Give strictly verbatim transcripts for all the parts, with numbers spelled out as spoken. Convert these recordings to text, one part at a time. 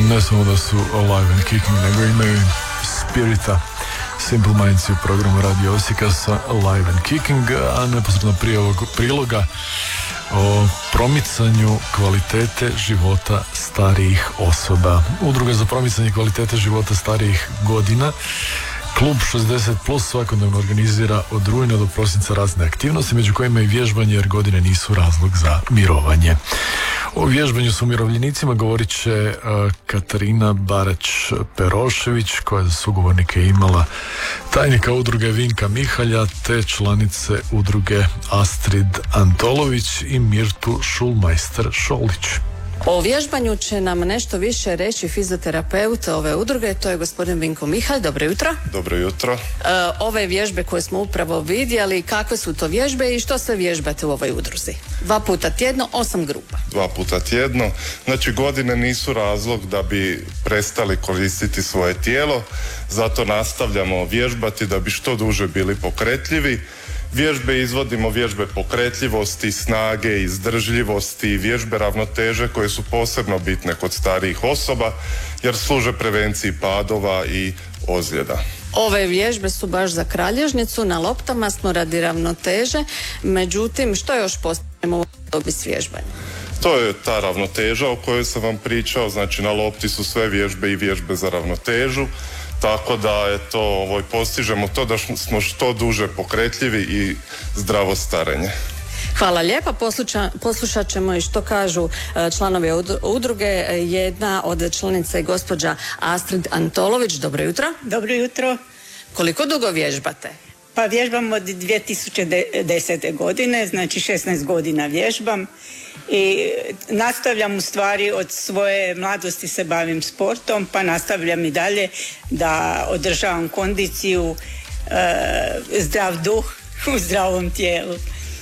Ne samo da su alive and kicking, nego imaju spirita. Simple Minds u programu Radio Osijeka sa Alive and Kicking, a neposredno prije ovog priloga o promicanju kvalitete života starijih osoba. Udruga za promicanje kvalitete života starijih godina Klub šezdeset plus svakodnevno organizira od rujna do prosinca razne aktivnosti, među kojima i vježbanje, jer godine nisu razlog za mirovanje. O vježbanju s umirovljenicima govorit će uh, Katarina Barać-Perošević, koja je sugovornike imala tajnika udruge Vinka Mihalja, te članice udruge Astrid Antolović i Mirtu Šulmajster-Šolić. O vježbanju će nam nešto više reći fizioterapeut ove udruge, to je gospodin Vinko Mihalj. Dobro jutro. Dobro jutro. E, ove vježbe koje smo upravo vidjeli, kakve su to vježbe i što sve vježbate u ovoj udruzi? Dva puta tjedno, osam grupa. Dva puta tjedno. Znači, godine nisu razlog da bi prestali koristiti svoje tijelo, zato nastavljamo vježbati da bi što duže bili pokretljivi. Vježbe izvodimo, vježbe pokretljivosti, snage, izdržljivosti, vježbe ravnoteže koje su posebno bitne kod starijih osoba jer služe prevenciji padova i ozljeda. Ove vježbe su baš za kralježnicu, na loptama smo radi ravnoteže, međutim što još postavljamo u dobi s vježbanjem? To je ta ravnoteža o kojoj sam vam pričao, znači na lopti su sve vježbe i vježbe za ravnotežu. Tako da eto, ovaj, postižemo to da smo što duže pokretljivi i zdravo starenje. Hvala lijepa. Posluša, poslušat ćemo i što kažu članovi udruge. Jedna od članica je gospođa Astrid Antolović. Dobro jutro. Dobro jutro. Koliko dugo vježbate? Pa vježbam od dvije tisuće desete. godine, znači šesnaest godina vježbam i nastavljam u stvari od svoje mladosti se bavim sportom, pa nastavljam i dalje da održavam kondiciju, e, zdrav duh u zdravom tijelu.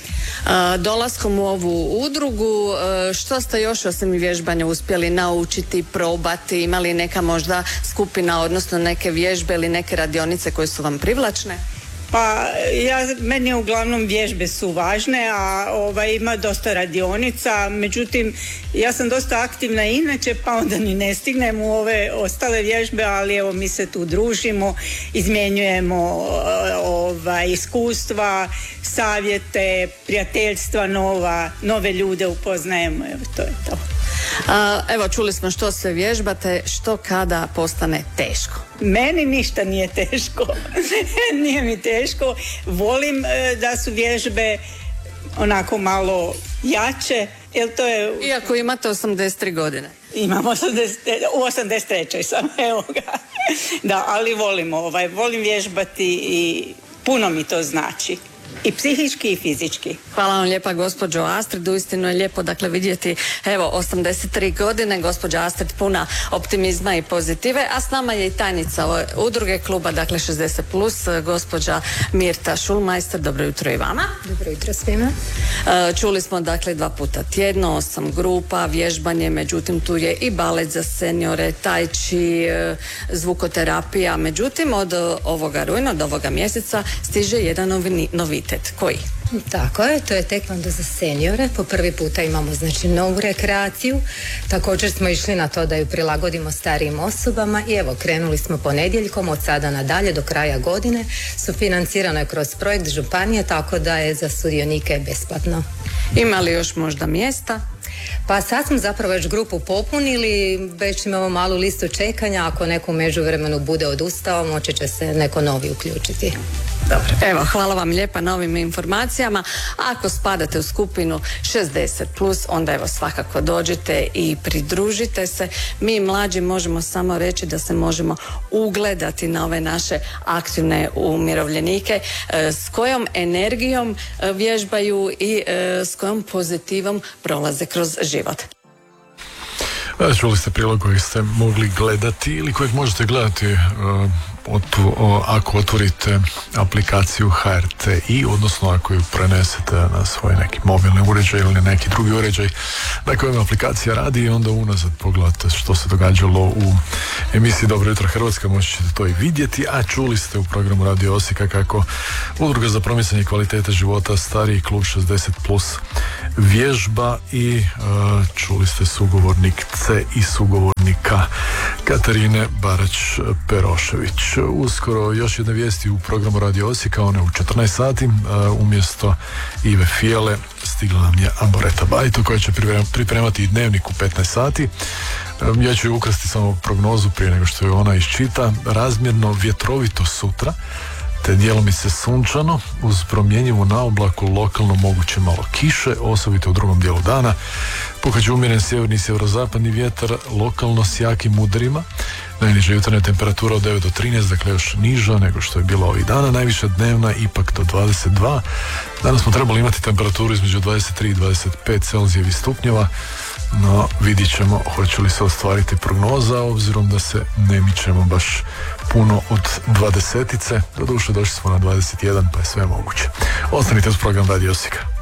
Dolaskom u ovu udrugu, što ste još osim vježbanja uspjeli naučiti, probati? Imali neka možda skupina, odnosno neke vježbe ili neke radionice koje su vam privlačne? Pa ja, meni uglavnom vježbe su važne, a ovaj, ima dosta radionica, međutim ja sam dosta aktivna inače, pa onda ni ne stignem u ove ostale vježbe, ali evo mi se tu družimo, izmjenjujemo ovaj, iskustva, savjete, prijateljstva nova, nove ljude upoznajemo, evo to je to. A, evo čuli smo što se vježbate, što kada postane teško? Meni ništa nije teško. Nije mi teško. Volim e, da su vježbe onako malo jače, jer to je... Iako imate osamdeset tri godine. Imam osamdeset, u osamdeset trećoj sam, evo ga. Da, ali volim ovaj, volim vježbati i puno mi to znači. I psihički i fizički. Hvala vam lijepa gospođo Astrid, uistinu je lijepo dakle vidjeti evo osamdeset tri godine, gospođa Astrid puna optimizma i pozitive, a s nama je i tajnica ove udruge kluba dakle šezdeset plus, gospođa Mirta Šulmajster. Dobro jutro i vama. Dobro jutro svima. Čuli smo dakle dva puta tjedno, osam grupa, vježbanje, međutim tu je i balet za seniore, tai chi, zvukoterapija, međutim od ovoga rujna, od ovoga mjeseca stiže jedan novi, novitet. Koji? Tako je, to je tekvando za seniore. Po prvi puta imamo znači novu rekreaciju. Također smo išli na to da ju prilagodimo starijim osobama i evo krenuli smo ponedjeljkom od sada nadalje do kraja godine. Sufinancirano je kroz projekt županije, tako da je za sudionike besplatno. Ima li još možda mjesta? Pa sad smo zapravo već grupu popunili, već imamo malu listu čekanja, ako neko u međuvremenu bude odustao, moći će se neko novi uključiti. Dobro. Evo, hvala vam lijepa na ovim informacijama. Ako spadate u skupinu šezdeset plus, onda evo svakako dođite i pridružite se. Mi mlađi možemo samo reći da se možemo ugledati na ove naše aktivne umirovljenike, s kojom energijom vježbaju i s kojom pozitivom prolaze kroz život. Čuli ste prilog koji ste mogli gledati ili kojeg možete gledati uh, otu, o, ako otvorite aplikaciju H R T I, odnosno ako ju prenesete na svoj neki mobilni uređaj ili neki drugi uređaj na kojem aplikacija radi i onda unazad pogledate što se događalo u emisiji Dobro jutro Hrvatska, moći ćete to i vidjeti, a čuli ste u programu Radio Osijeka kako Udruga za promicanje kvalitete života Stariji klub šezdeset plus vježba i uh, čuli ste sugovornice i sugovornika Katarine Barać-Perošević. Uskoro još jedne vijesti u programu Radio Osijeka, one u četrnaest sati, uh, umjesto Ive Fijele stigla nam je Amoreta Bajto koja će pripremati i dnevnik u petnaest sati. Um, ja ću ju ukrasti samo prognozu prije nego što je ona iščita. Razmjerno vjetrovito sutra, te djelomice sunčano, uz promjenjivu naoblaku, lokalno moguće malo kiše, osobito u drugom dijelu dana. Puhat umjeren sjeverni i sjeverozapadni vjetar, lokalno s jakim udarima. Najniža jutarnja temperatura od devet do trinaest, dakle još niža nego što je bilo ovih dana. Najviša dnevna ipak do dvadeset dva. Danas smo trebali imati temperaturu između dvadeset tri i dvadeset pet Celzijevih stupnjeva, no vidit ćemo hoće li se ostvariti prognoza, obzirom da se ne mičemo baš puno od dvadesetice. Doduše došli smo na dvadeset jedan, pa je sve moguće. Ostanite uz program Radio Osijeka.